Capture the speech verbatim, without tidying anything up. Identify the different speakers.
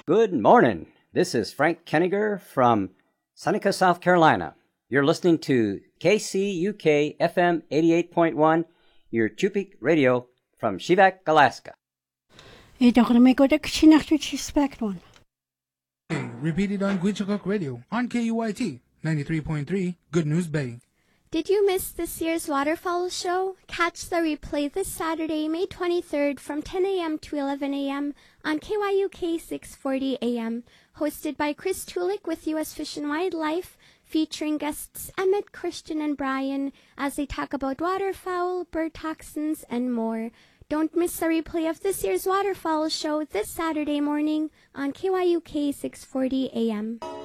Speaker 1: Good morning. This is Frank Kenniger from Seneca, South Carolina. You're listening to K C U K F M eighty-eight point one, your Chupik radio from Shivak, Alaska.
Speaker 2: Repeated on Guichacok Radio on K U I T ninety-three point three, Good News Bay.
Speaker 3: Did you miss this year's Waterfowl Show? Catch the replay this Saturday, May twenty-third from ten a.m. to eleven a.m. on K Y U K six forty A M, hosted by Chris Tulik with U S Fish and Wildlife, featuring guests Emmett, Christian, and Brian as they talk about waterfowl, bird toxins, and more. Don't miss the replay of this year's Waterfowl Show this Saturday morning on K Y U K six forty A M.